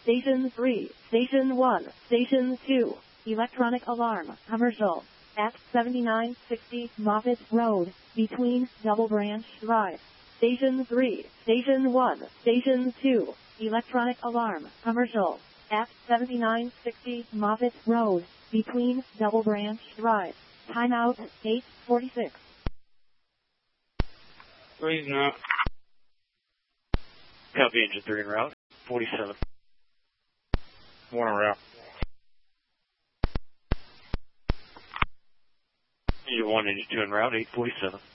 Station 3, Station 1, Station 2, electronic alarm, commercial, at 7960 Moffett Road, between Double Branch Drive. Station 3, Station 1, Station 2, electronic alarm, commercial, at 7960 Moffett Road, between Double Branch Drive. Timeout 8:46. Please not. Copy engine 3 en route, 47. 1 en route. Engine 1, engine 2 en route, 847.